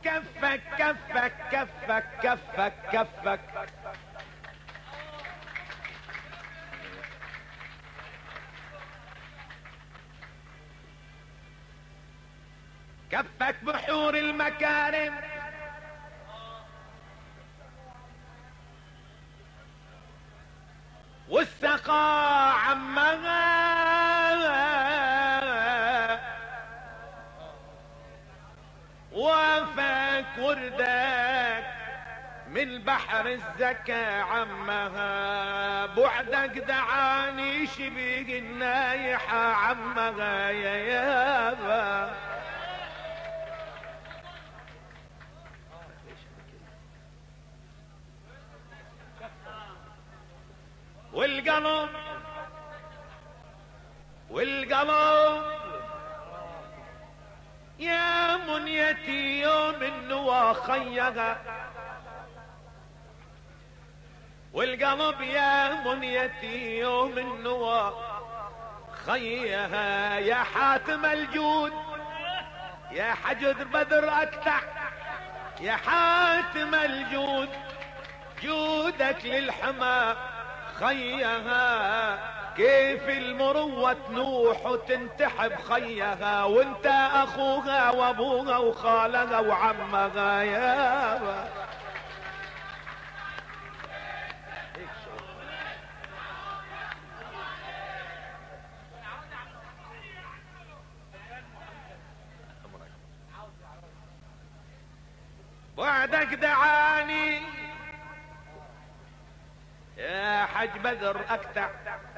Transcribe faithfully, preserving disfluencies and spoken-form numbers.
كفك كفك كفك كفك كفك كفك بحور المكارم والسقا عمها وافك وردك من بحر الزكا عمها بعدك دعاني شبيق النايحة عمها يا يابا والقلب والقلب يا منيتي يوم النوى خيها والقلب يا منيتي يوم النوى خيها يا حاتم الجود يا حجر بدر اكتع يا حاتم الجود جودك للحما خيها كيف المروة تنوح وتنتحب خيها وانت اخوها وابوها وخالها وعمها يابا بعدك دعاني يا حج بدر اكتع